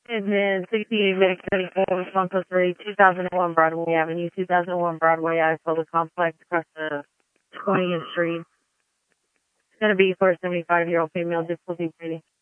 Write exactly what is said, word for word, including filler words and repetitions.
And then sixty-eight Medic seventy-four, response to three, two thousand one Broadway Avenue, two thousand one Broadway, I saw the complex across the twentieth Street. It's going to be for a seventy-five-year-old female, difficulty breathing.